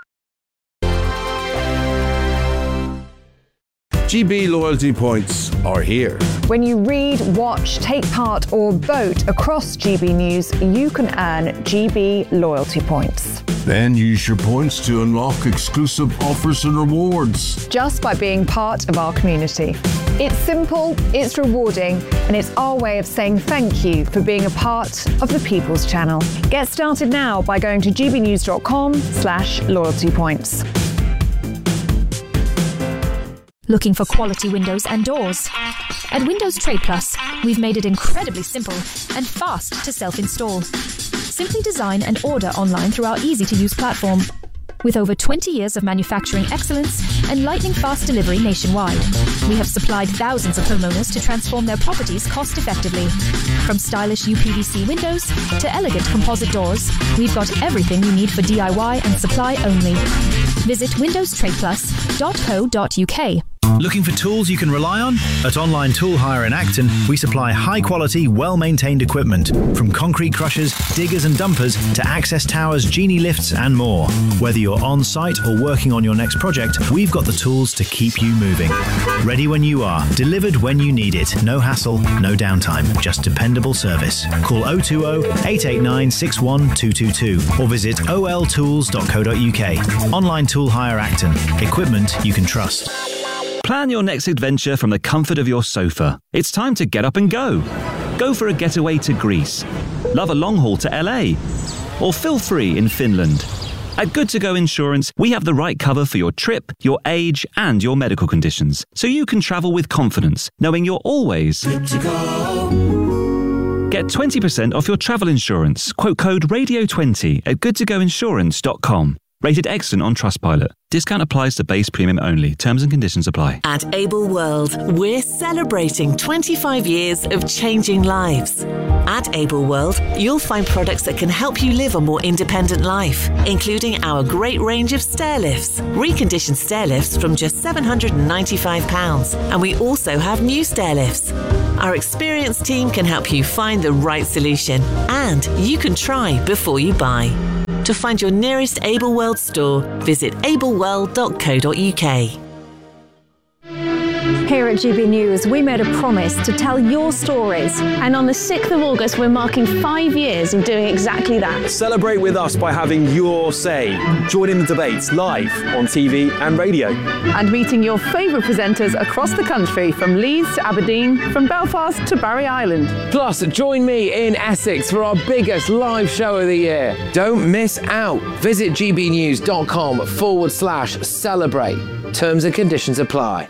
GB loyalty points are here. When you read, watch, take part or vote across GB News, you can earn GB loyalty points. Then use your points to unlock exclusive offers and rewards. Just by being part of our community. It's simple, it's rewarding, and it's our way of saying thank you for being a part of the People's Channel. Get started now by going to gbnews.com/loyalty points. Looking for quality windows and doors? At Windows Trade Plus, we've made it incredibly simple and fast to self-install. Simply design and order online through our easy-to-use platform. With over 20 years of manufacturing excellence and lightning-fast delivery nationwide, we have supplied thousands of homeowners to transform their properties cost-effectively. From stylish UPVC windows to elegant composite doors, we've got everything you need for DIY and supply only. Visit windowstradeplus.co.uk. Looking for tools you can rely on? At Online Tool Hire in Acton, we supply high-quality, well-maintained equipment, from concrete crushers, diggers and dumpers to access towers, genie lifts and more. Whether you're on-site or working on your next project, we've got the tools to keep you moving. Ready when you are, delivered when you need it. No hassle, no downtime, just dependable service. Call 020 889 61222 or visit oltools.co.uk. Online Tool Hire Acton. Equipment you can trust. Plan your next adventure from the comfort of your sofa. It's time to get up and go. Go for a getaway to Greece. Love a long haul to LA. Or feel free in Finland. At Good To Go Insurance, we have the right cover for your trip, your age, and your medical conditions, so you can travel with confidence, knowing you're always good to go. Get 20% off your travel insurance. Quote code RADIO20 at goodtogoinsurance.com. Rated excellent on Trustpilot. Discount applies to base premium only. Terms and conditions apply. At Able World, we're celebrating 25 years of changing lives. At Able World, you'll find products that can help you live a more independent life, including our great range of stair lifts, reconditioned stair lifts from just £795. And we also have new stair lifts. Our experienced team can help you find the right solution, and you can try before you buy. To find your nearest Able World store, visit ableworld.co.uk. Here at GB News, we made a promise to tell your stories. And on the 6th of August, we're marking 5 years of doing exactly that. Celebrate with us by having your say. Join in the debates live on TV and radio. And meeting your favourite presenters across the country, from Leeds to Aberdeen, from Belfast to Barry Island. Plus, join me in Essex for our biggest live show of the year. Don't miss out. Visit gbnews.com/celebrate. Terms and conditions apply.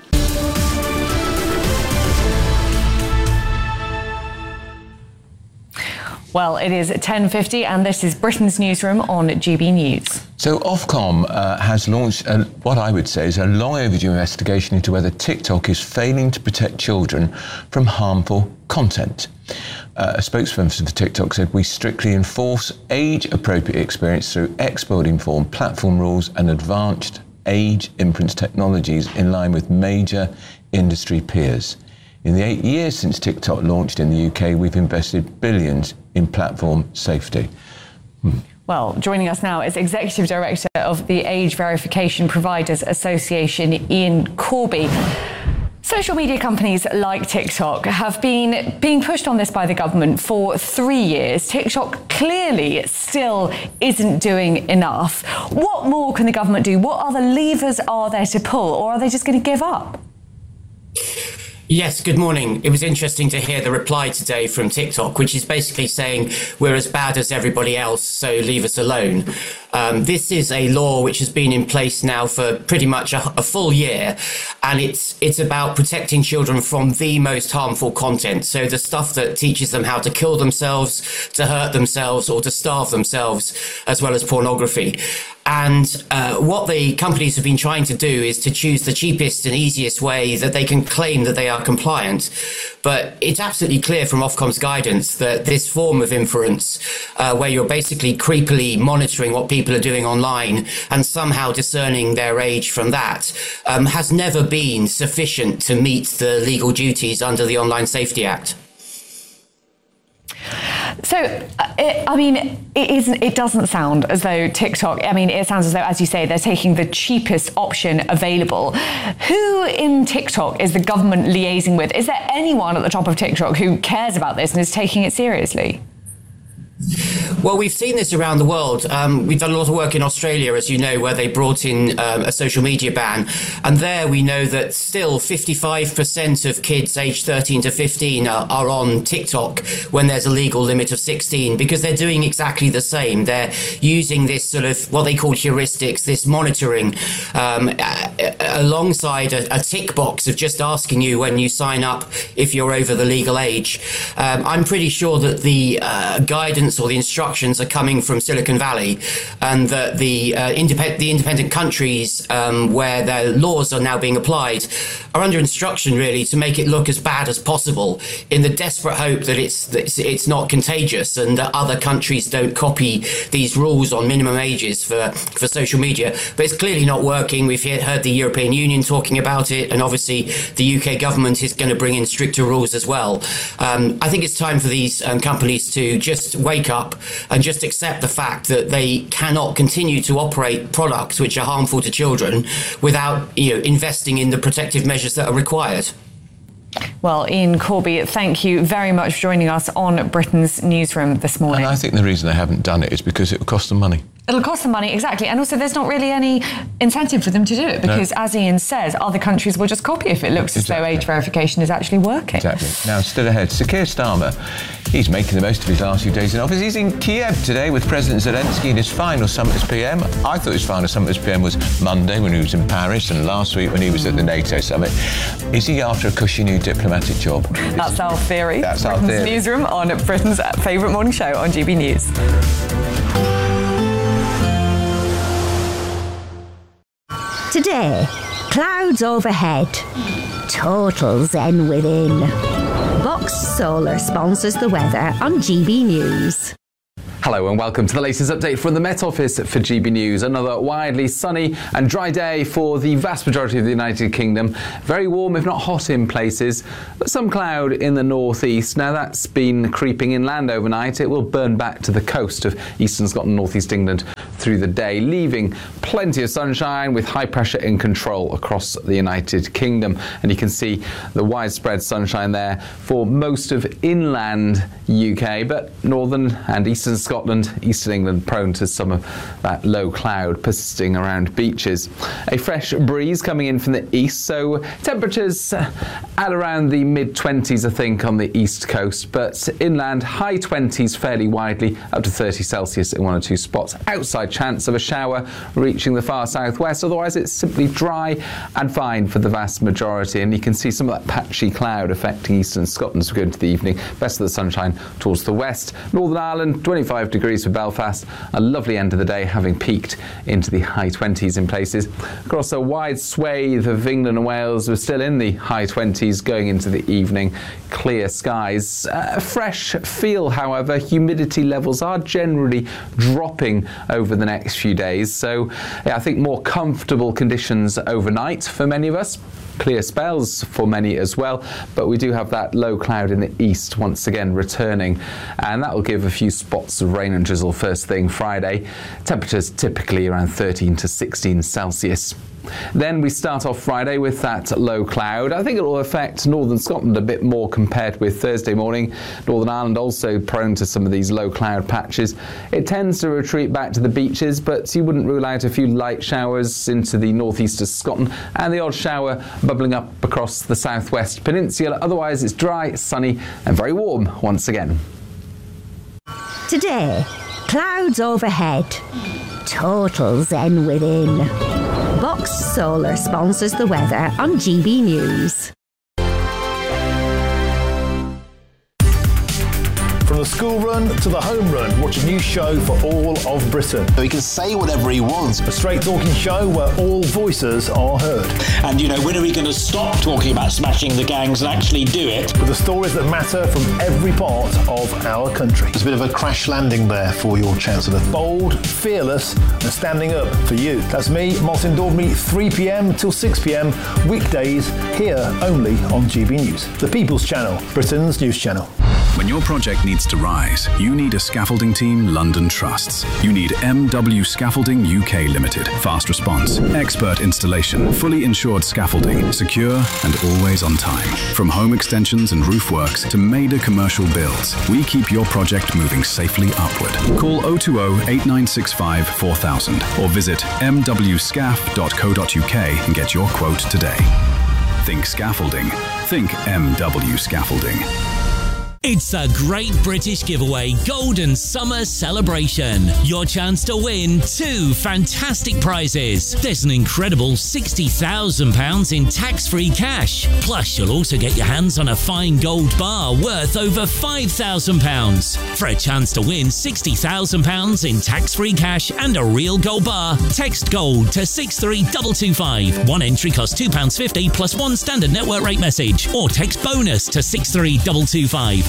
Well, it is 10:50 and this is Britain's Newsroom on GB News. So Ofcom has launched what I would say is a long overdue investigation into whether TikTok is failing to protect children from harmful content. A spokesperson for TikTok said, "We strictly enforce age-appropriate experience through expert-informed platform rules and advanced age inference technologies in line with major industry peers. In the 8 years since TikTok launched in the UK, we've invested billions in platform safety." Well, joining us now is Executive Director of the Age Verification Providers Association, Ian Corby. Social media companies like TikTok have been being pushed on this by the government for 3 years. TikTok clearly still isn't doing enough. What more can the government do? What other levers are there to pull, or are they just going to give up? Yes, good morning. It was interesting to hear the reply today from TikTok, which is basically saying we're as bad as everybody else, so leave us alone. This is a law which has been in place now for pretty much a full year, and it's about protecting children from the most harmful content. So the stuff that teaches them how to kill themselves, to hurt themselves, or to starve themselves, as well as pornography. And what the companies have been trying to do is to choose the cheapest and easiest way that they can claim that they are compliant. But it's absolutely clear from Ofcom's guidance that this form of inference, where you're basically creepily monitoring what people are doing online and somehow discerning their age from that, has never been sufficient to meet the legal duties under the Online Safety Act. So, it doesn't sound as though TikTok, it sounds as though, as you say, they're taking the cheapest option available. Who in TikTok is the government liaising with? Is there anyone at the top of TikTok who cares about this and is taking it seriously? Well, we've seen this around the world. We've done a lot of work in Australia, as you know, where they brought in a social media ban. And there we know that still 55% of kids aged 13 to 15 are on TikTok when there's a legal limit of 16, because they're doing exactly the same. They're using this sort of what they call heuristics, this monitoring, alongside a tick box of just asking you when you sign up if you're over the legal age. I'm pretty sure that the guidance or the instructions are coming from Silicon Valley, and that the independent countries where their laws are now being applied are under instruction really to make it look as bad as possible, in the desperate hope that it's not contagious and that other countries don't copy these rules on minimum ages for social media. But it's clearly not working. We've heard the European Union talking about it, and obviously the UK government is going to bring in stricter rules as well. I think it's time for these companies to just wake up and just accept the fact that they cannot continue to operate products which are harmful to children without investing in the protective measures that are required. Well, Ian Corby, thank you very much for joining us on Britain's Newsroom this morning. And I think the reason they haven't done it is because it will cost them money. It'll cost them money, exactly. And also there's not really any incentive for them to do it because, as Ian says, other countries will just copy if it looks as though age verification is actually working. Exactly. Now, still ahead, Sir Keir Starmer, he's making the most of his last few days in office. He's in Kiev today with President Zelensky in his final summit as PM. I thought his final summit as PM was Monday when he was in Paris and last week when he was at the NATO summit. Is he after a cushy new diplomatic job? That's our theory. That's our theory. Britain's Newsroom on Britain's favourite morning show on GB News. Today, clouds overhead, total zen within. Box Solar sponsors the weather on GB News. Hello and welcome to the latest update from the Met Office for GB News. Another widely sunny and dry day for the vast majority of the United Kingdom. Very warm, if not hot in places, but some cloud in the northeast. Now that's been creeping inland overnight. It will burn back to the coast of eastern Scotland, northeast England through the day, leaving plenty of sunshine with high pressure in control across the United Kingdom. And you can see the widespread sunshine there for most of inland UK, but northern and eastern Scotland, eastern England prone to some of that low cloud persisting around beaches. A fresh breeze coming in from the east, so temperatures at around the mid-20s, I think, on the east coast, but inland high 20s fairly widely, up to 30 Celsius in one or two spots. Outside chance of a shower reaching the far southwest, otherwise it's simply dry and fine for the vast majority, and you can see some of that patchy cloud affecting eastern Scotland as we go into the evening. Best of the sunshine towards the west. Northern Ireland, 25 degrees for Belfast, a lovely end of the day, having peaked into the high 20s in places. Across a wide swathe of England and Wales, we're still in the high 20s going into the evening. Clear skies. Fresh feel, however, humidity levels are generally dropping over the next few days, so I think more comfortable conditions overnight for many of us. Clear spells for many as well, but we do have that low cloud in the east once again returning, and that will give a few spots of rain and drizzle first thing Friday. Temperatures typically around 13 to 16 Celsius. Then we start off Friday with that low cloud. I think it will affect northern Scotland a bit more compared with Thursday morning. Northern Ireland also prone to some of these low cloud patches. It tends to retreat back to the beaches, but you wouldn't rule out a few light showers into the northeast of Scotland and the odd shower bubbling up across the southwest peninsula. Otherwise it's dry, sunny and very warm once again. Today, clouds overhead, total zen within. Box Solar sponsors the weather on GB News. From the school run to the home run, watch a new show for all of Britain. He can say whatever he wants. A straight talking show where all voices are heard. And, when are we going to stop talking about smashing the gangs and actually do it? With the stories that matter from every part of our country. There's a bit of a crash landing there for your Chancellor. Bold, fearless and standing up for you. That's me, Martin Daubney, 3 p.m. till 6 p.m. weekdays here only on GB News. The People's Channel, Britain's news channel. When your project needs to rise, you need a scaffolding team London trusts. You need MW Scaffolding UK Limited. Fast response, expert installation, fully insured scaffolding, secure and always on time. From home extensions and roof works to major commercial builds, we keep your project moving safely upward. Call 020 8965 4000 or visit mwscaf.co.uk and get your quote today. Think scaffolding. Think MW Scaffolding. It's a great British giveaway Golden Summer Celebration. Your chance to win 2 fantastic prizes. There's an incredible £60,000 in tax-free cash. Plus, you'll also get your hands on a fine gold bar worth over £5,000. For a chance to win £60,000 in tax-free cash and a real gold bar, text GOLD to 63225. One entry costs £2.50 plus one standard network rate message. Or text BONUS to 63225.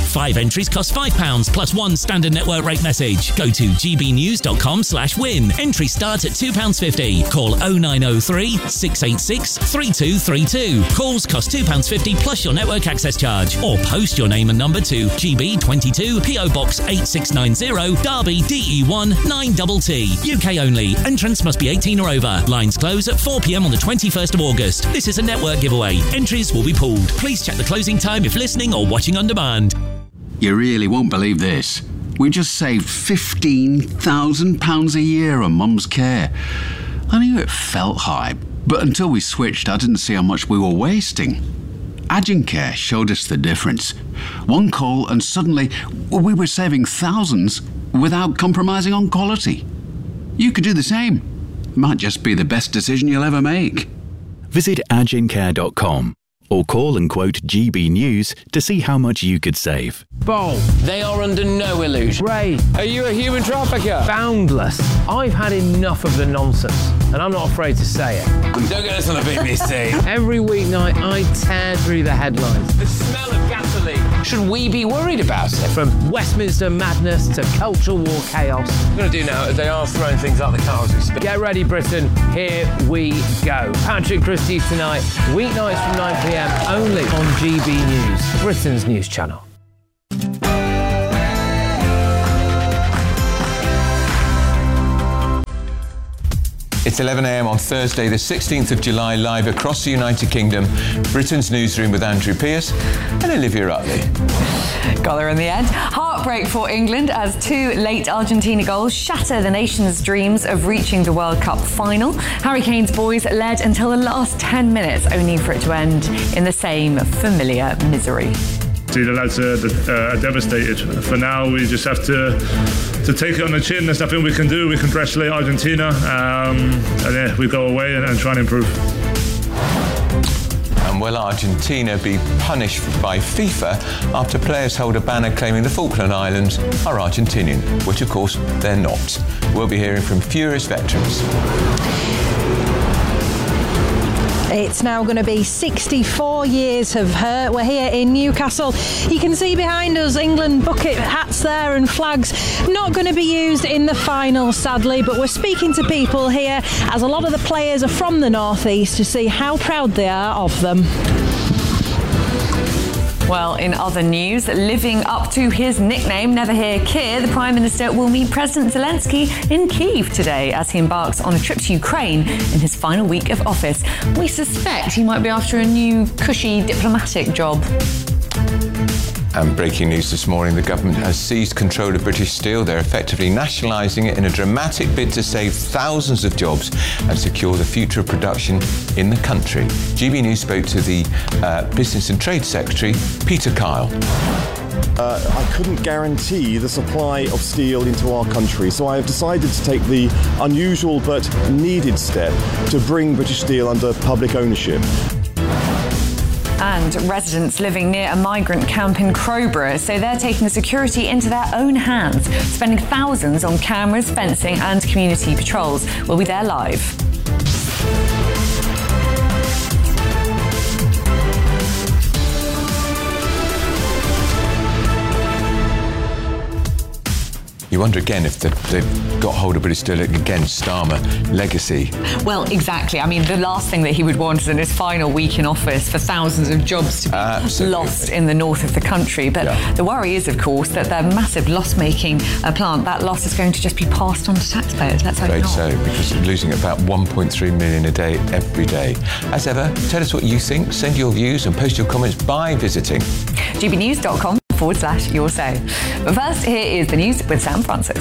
5 entries cost £5 plus 1 standard network rate message. Go to gbnews.com/win. Entries start at £2.50. Call 0903 686 3232. Calls cost £2.50 plus your network access charge. Or post your name and number to GB22 PO Box 8690 Derby DE1 9TT. UK only. Entrance must be 18 or over. Lines close at 4 p.m. on the 21st of August. This is a network giveaway. Entries will be pooled. Please check the closing time if listening or watching on demand. You really won't believe this. We just saved £15,000 a year on Mum's care. I knew it felt high, but until we switched, I didn't see how much we were wasting. Agencare showed us the difference. One call and suddenly we were saving thousands without compromising on quality. You could do the same. Might just be the best decision you'll ever make. Visit agencare.com or call and quote GB News to see how much you could save. Bold. They are under no illusion. Ray. Are you a human trafficker? Boundless. I've had enough of the nonsense, and I'm not afraid to say it. Don't get this on the BBC. Every weeknight, I tear through the headlines. The smell of gasoline. Should we be worried about it? From Westminster madness to cultural war chaos. What I'm going to do now is they are throwing things out the car as we speak. Get ready, Britain. Here we go. Patrick Christie's tonight, weeknights from 9 p.m. only on GB News, Britain's news channel. It's 11 a.m. on Thursday, the 16th of July, live across the United Kingdom. Britain's newsroom with Andrew Pearce and Olivia Utley. Got there in the end. Heartbreak for England as 2 late Argentina goals shatter the nation's dreams of reaching the World Cup final. Harry Kane's boys led until the last 10 minutes, only for it to end in the same familiar misery. The lads are devastated. For now, we just have to take it on the chin. There's nothing we can do. We congratulate Argentina, and yeah, we go away and try and improve. And will Argentina be punished by FIFA after players hold a banner claiming the Falkland Islands are Argentinian, which of course they're not? We'll be hearing from furious veterans. It's now going to be 64 years of hurt. We're here in Newcastle. You can see behind us England bucket hats there and flags. Not going to be used in the final, sadly, but we're speaking to people here as a lot of the players are from the northeast to see how proud they are of them. Well, in other news, living up to his nickname, Never Hear Keir, the Prime Minister will meet President Zelensky in Kyiv today as he embarks on a trip to Ukraine in his final week of office. We suspect he might be after a new cushy diplomatic job. And breaking news this morning, the government has seized control of British Steel. They're effectively nationalising it in a dramatic bid to save thousands of jobs and secure the future of production in the country. GB News spoke to the Business and Trade Secretary, Peter Kyle. I couldn't guarantee the supply of steel into our country, so I have decided to take the unusual but needed step to bring British Steel under public ownership. And residents living near a migrant camp in Crowborough say they're taking security into their own hands, spending thousands on cameras, fencing and community patrols. We'll be there live. You wonder again if they've got hold of British Steel again, Starmer legacy. Well, exactly. I mean, the last thing that he would want is in his final week in office for thousands of jobs to be lost in the north of the country. But the worry is, of course, that their massive loss-making plant, that loss is going to just be passed on to taxpayers. Let's hope not. So, because they're losing about 1.3 million a day every day. As ever, tell us what you think, send your views and post your comments by visiting gbnews.com/your say. But first, here is the news with Sam Francis.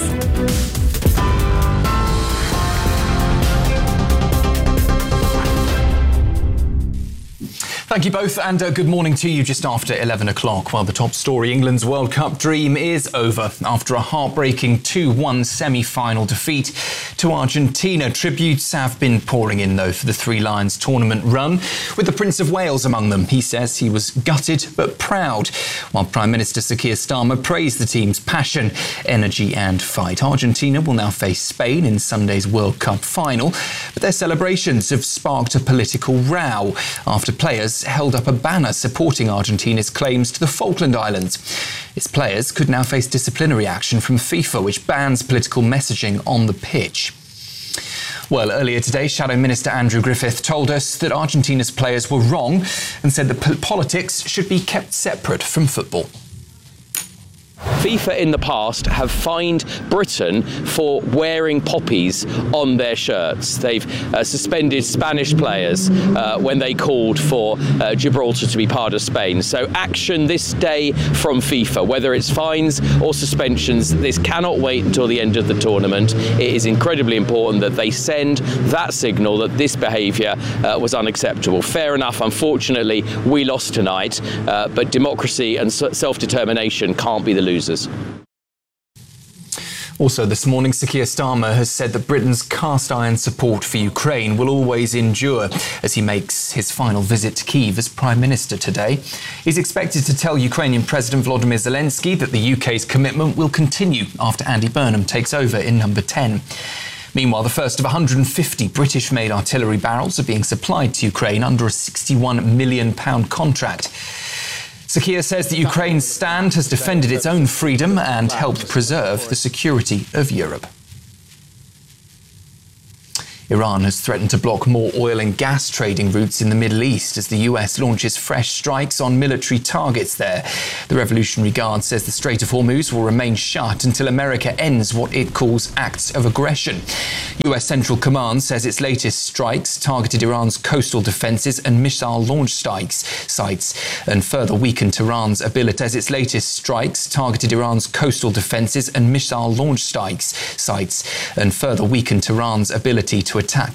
Thank you both, and good morning to you just after 11 o'clock. Well, the top story, England's World Cup dream is over after a heartbreaking 2-1 semi-final defeat to Argentina. Tributes have been pouring in, though, for the Three Lions tournament run, with the Prince of Wales among them. He says he was gutted but proud, while Prime Minister Sir Keir Starmer praised the team's passion, energy and fight. Argentina will now face Spain in Sunday's World Cup final, but their celebrations have sparked a political row after players held up a banner supporting Argentina's claims to the Falkland Islands. Its players could now face disciplinary action from FIFA, which bans political messaging on the pitch. Well, earlier today, Shadow Minister Andrew Griffith told us that Argentina's players were wrong and said that politics should be kept separate from football. FIFA in the past have fined Britain for wearing poppies on their shirts. They've suspended Spanish players when they called for Gibraltar to be part of Spain. So action this day from FIFA, whether it's fines or suspensions. This cannot wait until the end of the tournament. It is incredibly important that they send that signal that this behaviour was unacceptable. Fair enough, unfortunately, we lost tonight, but democracy and self-determination can't be the losers. Also this morning, Sir Keir Starmer has said that Britain's cast-iron support for Ukraine will always endure as he makes his final visit to Kyiv as Prime Minister today. He's expected to tell Ukrainian President Volodymyr Zelensky that the UK's commitment will continue after Andy Burnham takes over in number 10. Meanwhile, the first of 150 British-made artillery barrels are being supplied to Ukraine under a £61 million contract. Sir Keir says that Ukraine's stand has defended its own freedom and helped preserve the security of Europe. Iran has threatened to block more oil and gas trading routes in the Middle East as the US launches fresh strikes on military targets there. The Revolutionary Guard says the Strait of Hormuz will remain shut until America ends what it calls acts of aggression. US Central Command says its latest strikes targeted Iran's coastal defences and missile launch sites and further weakened Tehran's ability to attack